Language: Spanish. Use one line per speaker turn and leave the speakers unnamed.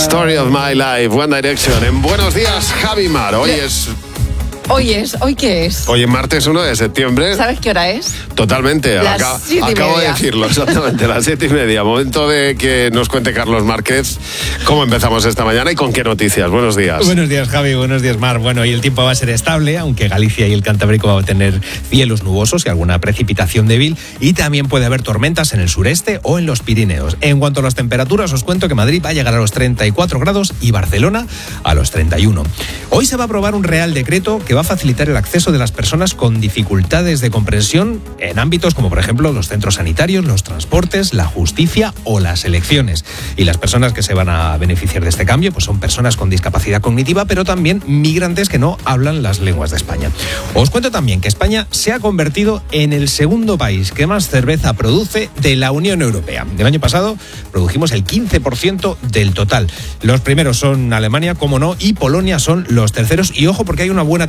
Story of My Life, One Direction. En Buenos Días, Javi Mar. ¿Hoy qué es? Hoy es martes 1 de septiembre.
¿Sabes qué hora es?
Totalmente. Acabo de decirlo, exactamente, las 7:30. Momento de que nos cuente Carlos Márquez cómo empezamos esta mañana y con qué noticias. Buenos días.
Buenos días, Javi. Buenos días, Mar. Bueno, y el tiempo va a ser estable, aunque Galicia y el Cantábrico van a tener cielos nubosos y alguna precipitación débil. Y también puede haber tormentas en el sureste o en los Pirineos. En cuanto a las temperaturas, os cuento que Madrid va a llegar a los 34 grados y Barcelona a los 31. Hoy se va a aprobar un real decreto que va a facilitar el acceso de las personas con dificultades de comprensión en ámbitos como, por ejemplo, los centros sanitarios, los transportes, la justicia o las elecciones. Y las personas que se van a beneficiar de este cambio pues son personas con discapacidad cognitiva, pero también migrantes que no hablan las lenguas de España. Os cuento también que España se ha convertido en el segundo país que más cerveza produce de la Unión Europea. El año pasado produjimos el 15% del total. Los primeros son Alemania, como no, y Polonia son los terceros. Y ojo, porque hay una buena